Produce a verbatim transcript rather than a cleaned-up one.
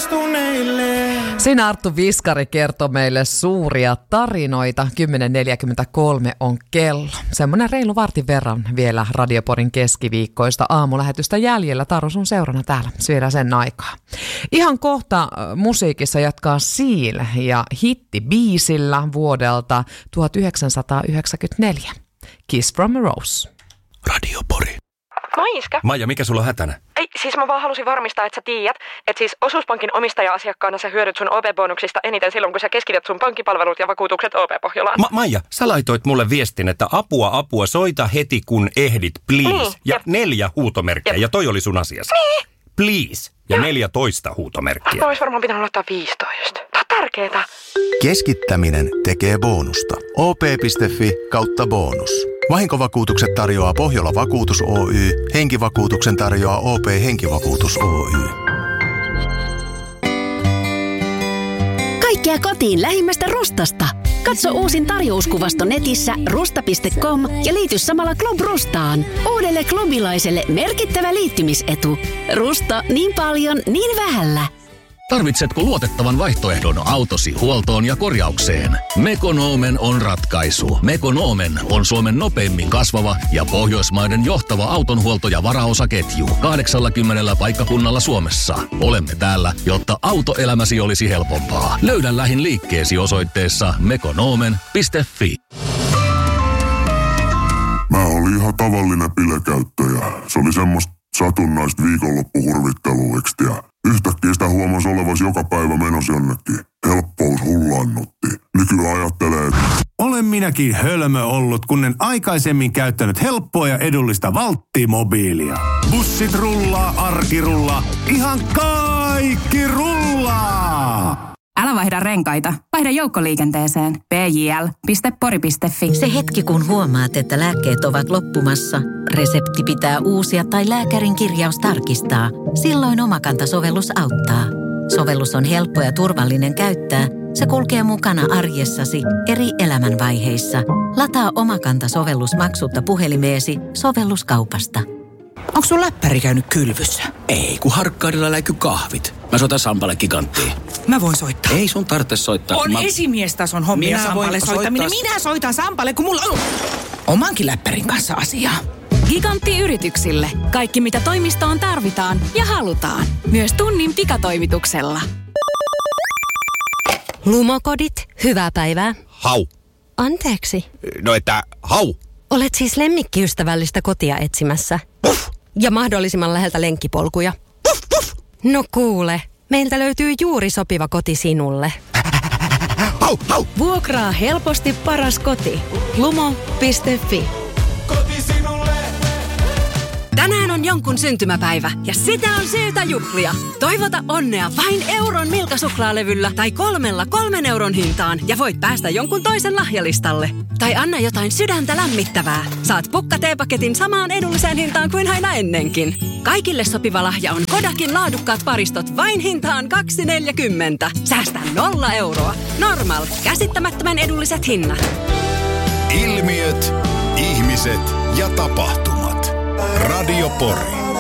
vierastuneille. Siinä Arttu Viskari kertoi meille suuria tarinoita. kymmenen neljäkymmentäkolme on kello. Semmoinen reilu vartin verran vielä Radioporin keskiviikkoista aamulähetystä jäljellä. Taru sun seurana täällä. Syödään sen aikaa. Ihan kohta musiikissa jatkaa Seal ja hittibiisillä vuodelta tuhatyhdeksänsataayhdeksänkymmentäneljä. Kiss from a Rose. Radiopori. Moi Iska. Maija, mikä sulla on hätänä? Ei, siis mä vaan halusin varmistaa, että sä tiedät, että siis Osuuspankin omistaja-asiakkaana sä hyödyt sun O P-bonuksista eniten silloin, kun sä keskität sun pankkipalvelut ja vakuutukset O P-Pohjolaan. Ma- Maija, sä laitoit mulle viestin, että apua, apua, soita heti kun ehdit, please. Niin, ja jep. neljä huutomerkkiä, Jep. ja toi oli sun asiasi. Niin. Please. Ja neljätoista huutomerkkiä. Mä ois varmaan pitänyt laittaa viisitoista. Tää on tärkeetä. Keskittäminen tekee bonusta. O P piste Fi kautta bonus. Vahinkovakuutukset tarjoaa Pohjola Vakuutus Oy. Henkivakuutuksen tarjoaa O P Henkivakuutus Oy. Kaikkea kotiin lähimmästä Rustasta. Katso uusin tarjouskuvasto netissä rusta piste com ja liity samalla Club Rustaan. Uudelle klubilaiselle merkittävä liittymisetu. Rusta niin paljon, niin vähällä. Tarvitsetko luotettavan vaihtoehdon autosi huoltoon ja korjaukseen? Mekonomen on ratkaisu. Mekonomen on Suomen nopeimmin kasvava ja Pohjoismaiden johtava autonhuolto- ja varaosaketju. kahdeksallakymmenellä paikkakunnalla Suomessa. Olemme täällä, jotta autoelämäsi olisi helpompaa. Löydä lähin liikkeesi osoitteessa mekonomen piste fi. Mä olin ihan tavallinen bilekäyttäjä. Se oli semmoista satunnaista viikonloppuhurvitteluikstiä. Yhtäkkiä sitä huomasi olevas joka päivä menossa jonnekin. Helppous hullannutti. Nykyään ajattelee, että Olen minäkin hölmö ollut, kun en aikaisemmin käyttänyt helppoa ja edullista Valtti-mobiilia. Bussit rullaa, arki rullaa, ihan kaikki rullaa! Älä vaihda renkaita. Vaihda joukkoliikenteeseen. p j l piste pori piste fi. Se hetki, kun huomaat, että lääkkeet ovat loppumassa, resepti pitää uusia tai lääkärin kirjaus tarkistaa. Silloin Omakanta-sovellus auttaa. Sovellus on helppo ja turvallinen käyttää. Se kulkee mukana arjessasi eri elämänvaiheissa. Lataa Omakanta-sovellus maksutta puhelimeesi sovelluskaupasta. Onko sun läppäri käynyt kylvyssä? Ei, kun Harkkaudella läiky kahvit. Mä soitan Sampalle Giganttiin. Mä voin soittaa. Ei sun tarvitse soittaa. On mä... esimiestason hommia Minä Sampalle voin soittaminen. soittaa... Minä soitan Sampalle, kun mulla on omankin läppärin kanssa asiaa. Gigantti yrityksille. Kaikki mitä toimistoon tarvitaan ja halutaan. Myös tunnin pikatoimituksella. Lumokodit, hyvää päivää. Hau. Anteeksi. No että hau. Olet siis lemmikkiystävällistä kotia etsimässä. Puff. Ja mahdollisimman läheltä lenkkipolkuja. Puff, puff. No kuule, meiltä löytyy juuri sopiva koti sinulle. Hau, hau. Vuokraa helposti paras koti. lumo piste fi. Koti sinulle. Tänään on jonkun syntymäpäivä ja sitä on syytä juhlia. Toivota onnea vain euron Milka-suklaalevyllä tai kolmella kolmen euron hintaan ja voit päästä jonkun toisen lahjalistalle. Tai anna jotain sydäntä lämmittävää. Saat pukka-teepaketin samaan edulliseen hintaan kuin aina ennenkin. Kaikille sopiva lahja on Kodakin laadukkaat paristot vain hintaan kaksi neljäkymmentä. Säästä nolla euroa. Normal. Käsittämättömän edulliset hinnat. Ilmiöt, ihmiset ja tapahtumat. Radio Pori.